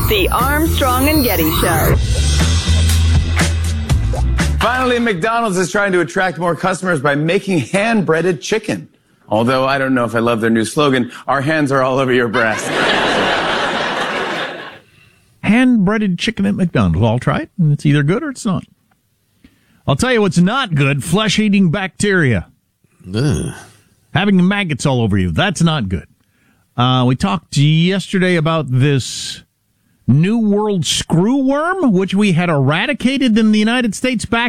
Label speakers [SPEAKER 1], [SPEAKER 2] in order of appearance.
[SPEAKER 1] The Armstrong and Getty Show.
[SPEAKER 2] Finally, McDonald's is trying to attract more customers by making hand-breaded chicken. Although I don't know if I love their new slogan, our hands are all over your breast.
[SPEAKER 3] Hand-breaded chicken at McDonald's. I'll try it, and it's either good or it's not. I'll tell you what's not good, flesh-eating bacteria.
[SPEAKER 4] Ugh.
[SPEAKER 3] Having maggots all over you, that's not good. We talked yesterday about this New World screwworm, which we had eradicated in the United States back